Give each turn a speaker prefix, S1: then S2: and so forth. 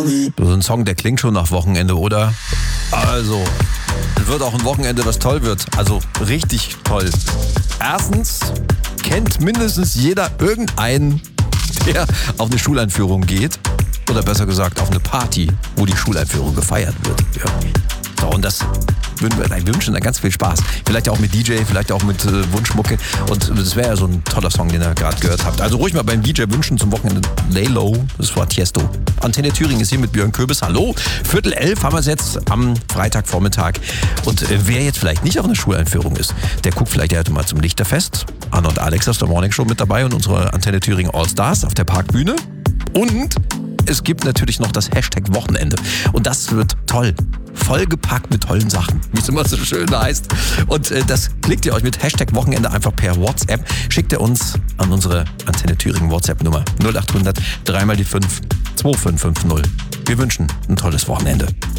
S1: So ein Song, der klingt schon nach Wochenende, oder? Also, wird auch ein Wochenende, was toll wird. Also richtig toll. Erstens kennt mindestens jeder irgendeinen, der auf eine Schuleinführung geht. Oder besser gesagt auf eine Party, wo die Schuleinführung gefeiert wird. Ja. So, und das wir wünschen da ganz viel Spaß. Vielleicht auch mit DJ, vielleicht auch mit Wunschmucke. Und das wäre ja so ein toller Song, den ihr gerade gehört habt. Also ruhig mal beim DJ wünschen zum Wochenende. Lay Low, das war Tiesto. Antenne Thüringen ist hier mit Björn Köbis. Hallo, 10:45 haben wir es jetzt am Freitagvormittag. Und wer jetzt vielleicht nicht auf einer Schuleinführung ist, der guckt vielleicht heute mal zum Lichterfest. Anna und Alex aus der Morning Show mit dabei und unsere Antenne Thüringen All-Stars auf der Parkbühne. Und es gibt natürlich noch das Hashtag Wochenende. Und das wird toll. Vollgepackt mit tollen Sachen, wie es immer so schön heißt. Und das klickt ihr euch mit Hashtag Wochenende einfach per WhatsApp. Schickt ihr uns an unsere Antenne Thüringen WhatsApp-Nummer 0800 3 mal die 5 2550. Wir wünschen ein tolles Wochenende.